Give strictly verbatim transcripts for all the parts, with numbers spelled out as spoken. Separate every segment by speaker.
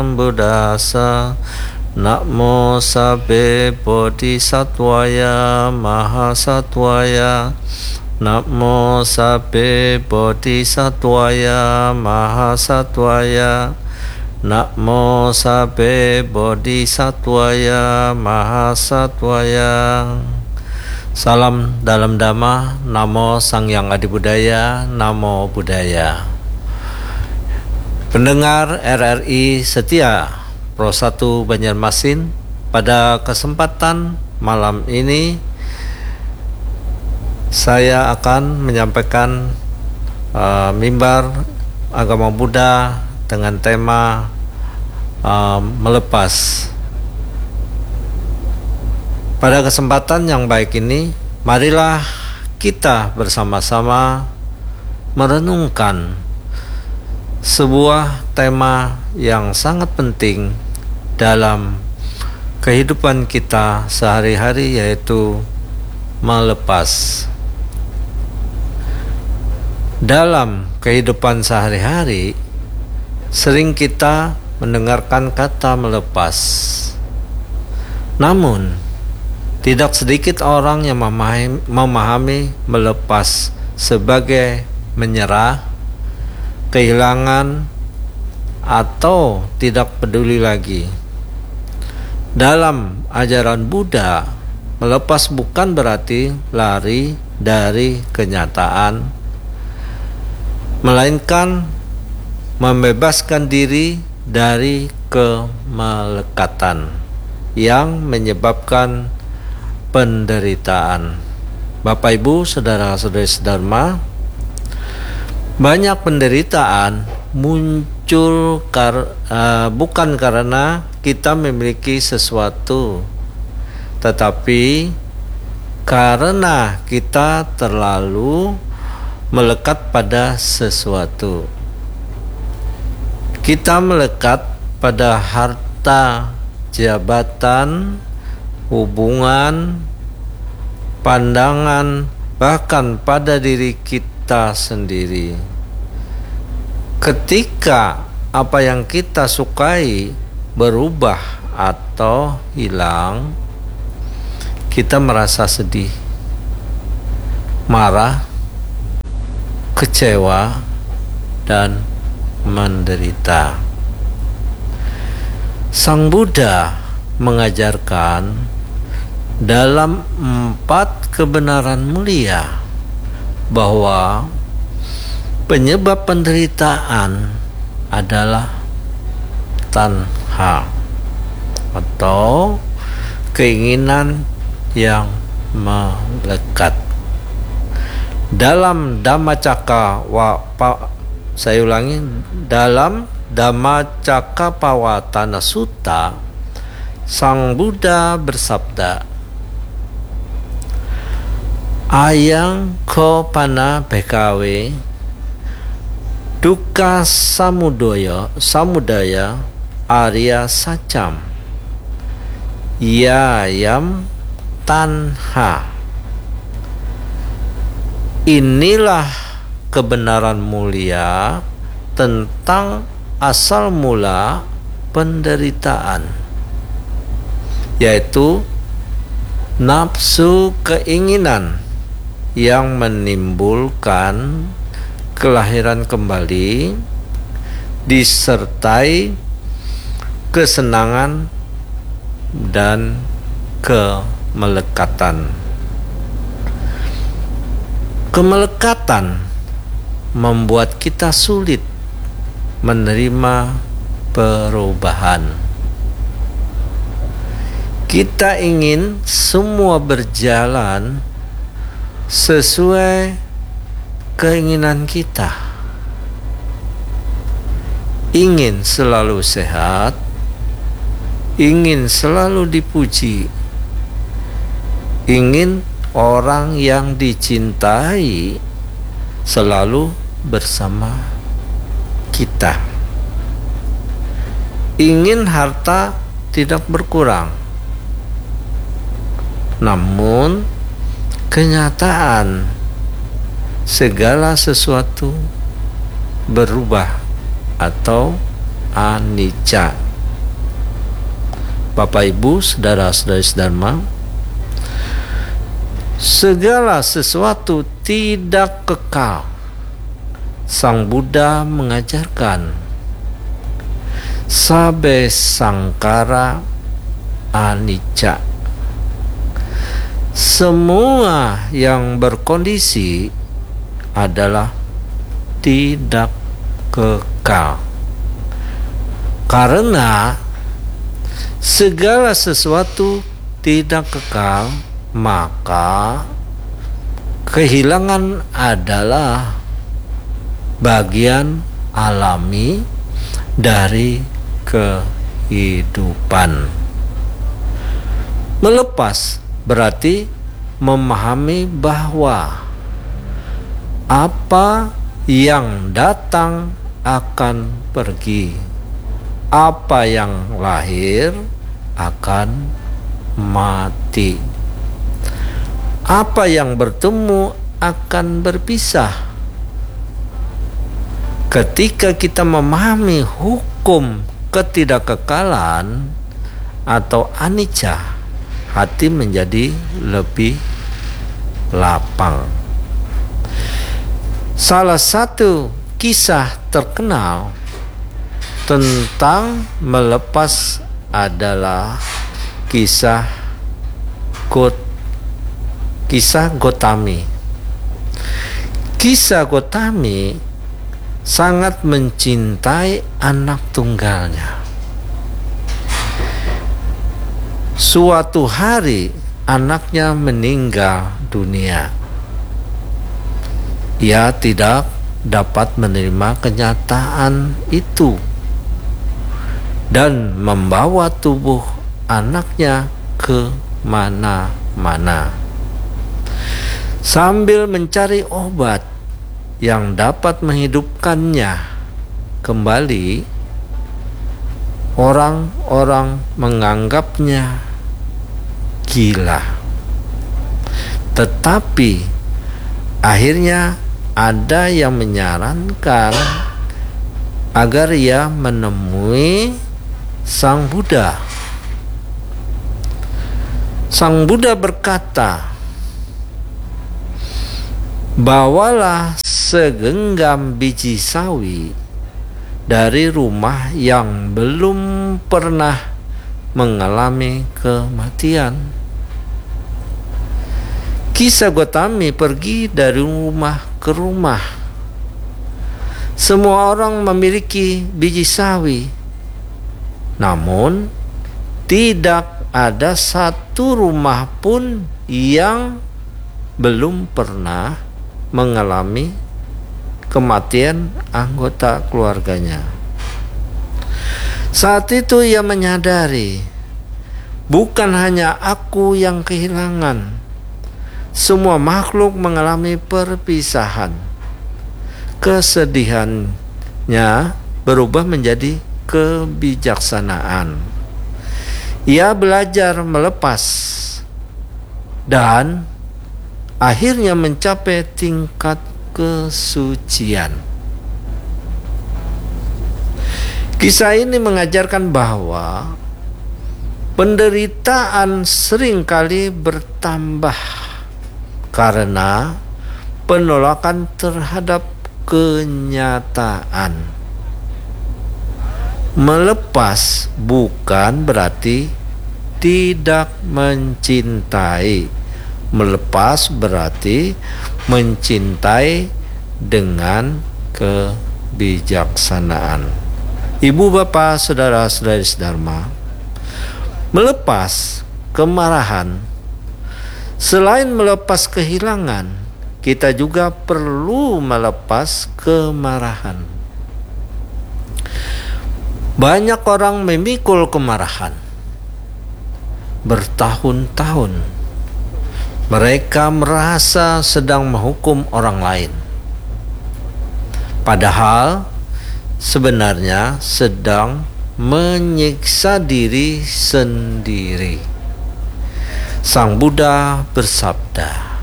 Speaker 1: Buddhassa. Namo sabbe bodhisattvaya mahasattvaya. Namo sabbe bodhisattvaya mahasattvaya. Namo sabbe bodhisattvaya mahasattvaya. Salam dalam Dhamma. Namo Sang Hyang Adibudaya. Namo Buddhaya. Pendengar R R I setia Pro satu Banjarmasin, pada kesempatan malam ini saya akan menyampaikan uh, mimbar agama Buddha dengan tema uh, melepas. Pada kesempatan yang baik ini, marilah kita bersama-sama merenungkan sebuah tema yang sangat penting dalam kehidupan kita sehari-hari, yaitu melepas. Dalam kehidupan sehari-hari, sering kita mendengarkan kata melepas. Namun, tidak sedikit orang yang memahami, memahami melepas sebagai menyerah, kehilangan, atau tidak peduli lagi. Dalam ajaran Buddha, melepas bukan berarti lari dari kenyataan, melainkan membebaskan diri dari kemelekatan yang menyebabkan penderitaan. Bapak Ibu, saudara-saudari sedharma, banyak penderitaan muncul kar, uh, bukan karena kita memiliki sesuatu, tetapi karena kita terlalu melekat pada sesuatu. Kita melekat pada harta, jabatan, hubungan, pandangan, bahkan pada diri kita sendiri. Ketika apa yang kita sukai berubah atau hilang, kita merasa sedih, marah, kecewa, dan menderita. Sang Buddha mengajarkan dalam empat kebenaran mulia bahwa penyebab penderitaan adalah tanha, atau keinginan yang melekat. Dalam Dhammacakkappavattana, saya ulangi, dalam Dhammacakkappavattana Sutta, Sang Buddha bersabda, Ayang ko pana bhikkhave dukkha samudaya samudaya arya sacam yayam tanha. Inilah kebenaran mulia tentang asal mula penderitaan, yaitu nafsu keinginan yang menimbulkan kelahiran kembali disertai kesenangan dan kemelekatan. Kemelekatan membuat kita sulit menerima perubahan. Kita ingin semua berjalan sesuai keinginan kita. Ingin selalu sehat, ingin selalu dipuji, ingin orang yang dicintai selalu bersama kita, ingin harta tidak berkurang. Namun kenyataan segala sesuatu berubah atau anicca. Bapak Ibu, saudara-saudari Dharma, segala sesuatu tidak kekal. Sang Buddha mengajarkan sabe sangkara anicca. Semua yang berkondisi adalah tidak kekal. Karena segala sesuatu tidak kekal, maka kehilangan adalah bagian alami dari kehidupan. Melepas berarti memahami bahwa apa yang datang akan pergi, apa yang lahir akan mati, apa yang bertemu akan berpisah. Ketika kita memahami hukum ketidakkekalan atau anicca, hati menjadi lebih lapang. Salah satu kisah terkenal tentang melepas adalah kisah Got, kisah Gotami. Kisah Gotami sangat mencintai anak tunggalnya. Suatu hari anaknya meninggal dunia. Ia tidak dapat menerima kenyataan itu dan membawa tubuh anaknya ke mana-mana. Sambil mencari obat yang dapat menghidupkannya kembali, orang-orang menganggapnya gila. Tetapi akhirnya ada yang menyarankan agar ia menemui Sang Buddha. Sang Buddha berkata, "Bawalah segenggam biji sawi dari rumah yang belum pernah mengalami kematian." Kisah Gotami pergi dari rumah ke rumah. Semua orang memiliki biji sawi, namun tidak ada satu rumah pun yang belum pernah mengalami kematian anggota keluarganya. Saat itu ia menyadari, bukan hanya aku yang kehilangan, semua makhluk mengalami perpisahan. Kesedihannya berubah menjadi kebijaksanaan. Ia belajar melepas dan akhirnya mencapai tingkat kesucian. Kisah ini mengajarkan bahwa penderitaan seringkali bertambah karena penolakan terhadap kenyataan. Melepas bukan berarti tidak mencintai. Melepas berarti mencintai dengan kebijaksanaan. Ibu, bapak, saudara-saudari Dharma, melepas kemarahan, selain melepas kehilangan, kita juga perlu melepas kemarahan. Banyak orang memikul kemarahan bertahun-tahun. Mereka merasa sedang menghukum orang lain, padahal sebenarnya sedang menyiksa diri sendiri. Sang Buddha bersabda,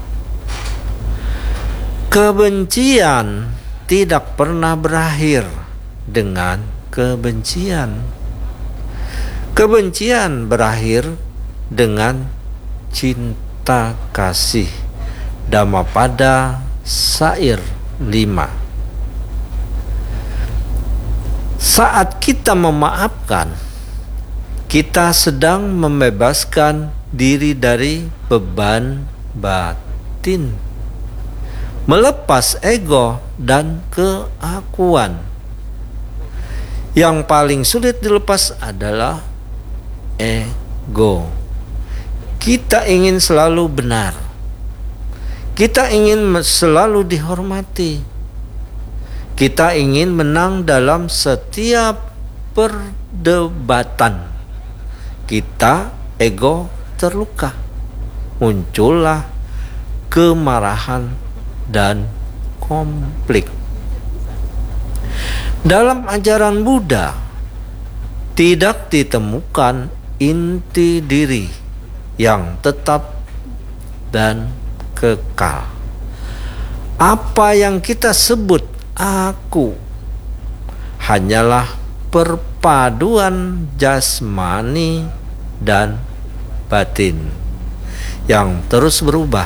Speaker 1: "Kebencian tidak pernah berakhir dengan kebencian. Kebencian berakhir dengan cinta kasih. Dhammapada Syair lima. Saat kita memaafkan, kita sedang membebaskan diri dari beban batin, melepas ego dan keakuan. Yang paling sulit dilepas adalah ego. Kita ingin selalu benar. Kita ingin selalu dihormati. Kita ingin menang dalam setiap perdebatan. Kita ego terluka. Muncullah kemarahan dan konflik. Dalam ajaran Buddha tidak ditemukan inti diri yang tetap dan kekal. Apa yang kita sebut aku hanyalah perpaduan jasmani dan batin yang terus berubah.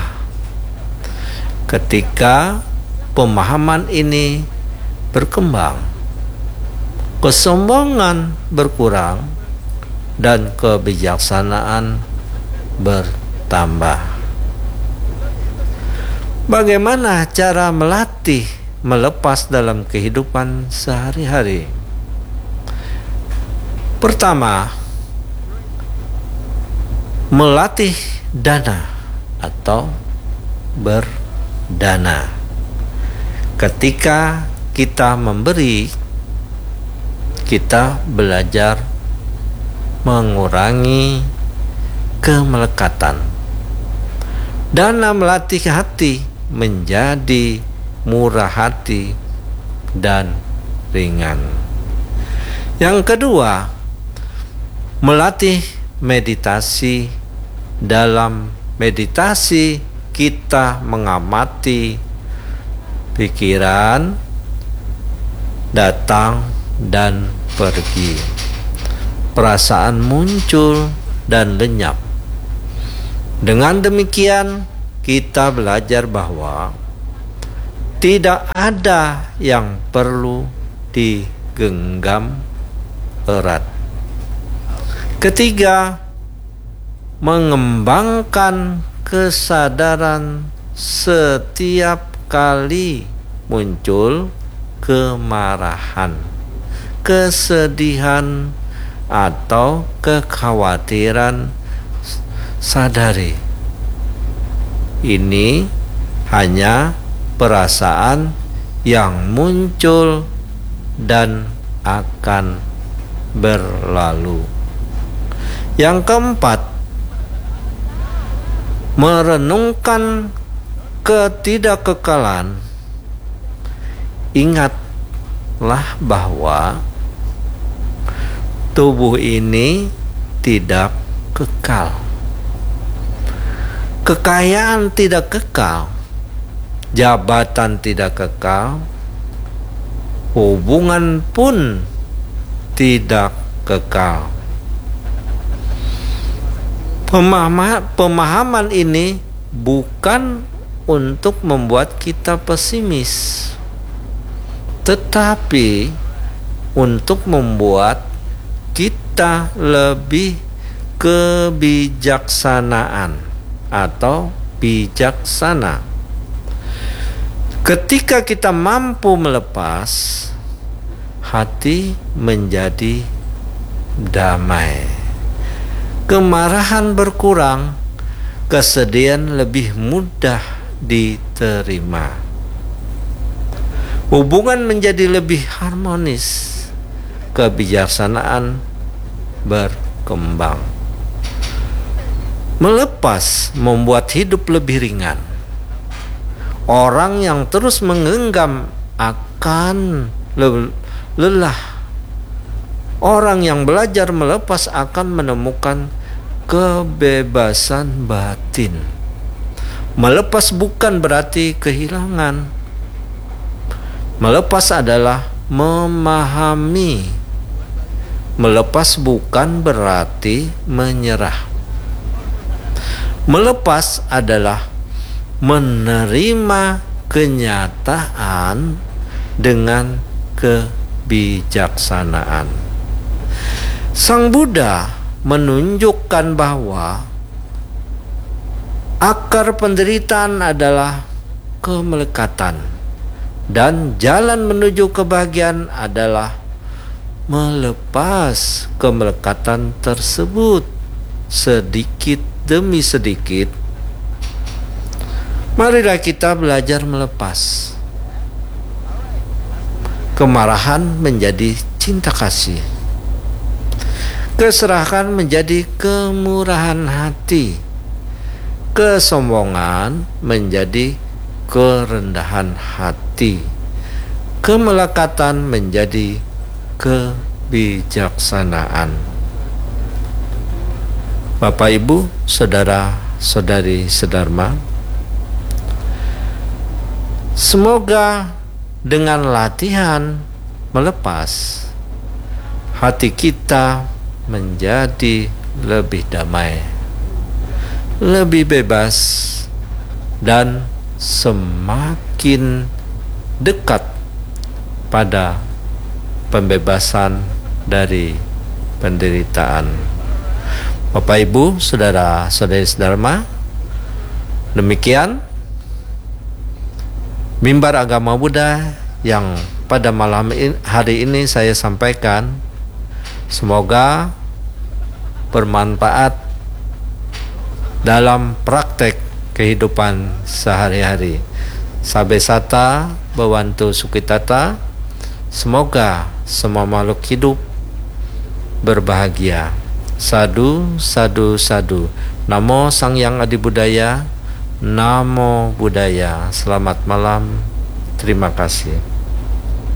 Speaker 1: Ketika pemahaman ini berkembang, kesombongan berkurang dan kebijaksanaan bertambah. Bagaimana cara melatih melepas dalam kehidupan sehari-hari? Pertama, melatih dana atau berdana. Ketika kita memberi, kita belajar mengurangi kemelekatan. Dana melatih hati menjadi murah hati dan ringan. Yang kedua, melatih meditasi. Dalam meditasi kita mengamati pikiran datang dan pergi, perasaan muncul dan lenyap. Dengan demikian kita belajar bahwa tidak ada yang perlu digenggam erat. Ketiga, mengembangkan kesadaran setiap kali muncul kemarahan, kesedihan, atau kekhawatiran. Sadari, ini hanya perasaan yang muncul dan akan berlalu. Yang keempat, merenungkan ketidakkekalan. Ingatlah bahwa tubuh ini tidak kekal. Kekayaan tidak kekal, jabatan tidak kekal, hubungan pun tidak kekal. Pemahaman, pemahaman ini bukan untuk membuat kita pesimis, tetapi untuk membuat kita lebih kebijaksanaan atau bijaksana. Ketika kita mampu melepas, hati menjadi damai, kemarahan berkurang, kesedihan lebih mudah diterima, hubungan menjadi lebih harmonis, kebijaksanaan berkembang. Melepas membuat hidup lebih ringan. Orang yang terus menggenggam akan lelah. Orang yang belajar melepas akan menemukan kebebasan batin. Melepas bukan berarti kehilangan. Melepas adalah memahami, Melepas bukan berarti menyerah. Melepas adalah menerima kenyataan dengan kebijaksanaan. Sang Buddha menunjukkan bahwa akar penderitaan adalah kemelekatan, dan jalan menuju kebahagiaan adalah melepas kemelekatan tersebut sedikit demi sedikit. Marilah kita belajar melepas. Kemarahan menjadi cinta kasih. Keserahan menjadi kemurahan hati. Kesombongan menjadi kerendahan hati. Kemelekatan menjadi kebijaksanaan. Bapak, Ibu, saudara-saudari sedharma, semoga dengan latihan melepas, hati kita menjadi lebih damai, lebih bebas, dan semakin dekat pada pembebasan dari penderitaan. Bapak, Ibu, saudara-saudari sedharma, demikian mimbar agama Buddha yang pada malam ini, hari ini saya sampaikan. Semoga bermanfaat dalam praktek kehidupan sehari-hari. Sabesata Bhavantu Sukhitata. Semoga semua makhluk hidup berbahagia. Sadu, sadu, sadu. Namo Sang Hyang Adi Budaya. Namo Buddhaya. Selamat malam. Terima kasih.